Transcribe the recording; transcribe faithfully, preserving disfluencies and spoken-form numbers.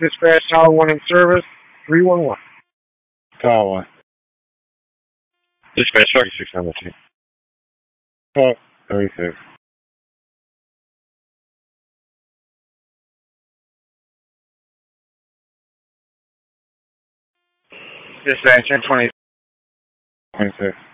Dispatch Tower one in service. three one one. Tower one. Dispatch thirty-six number two. Oh, thirty-six. Dispatch ten twenty. twenty-six.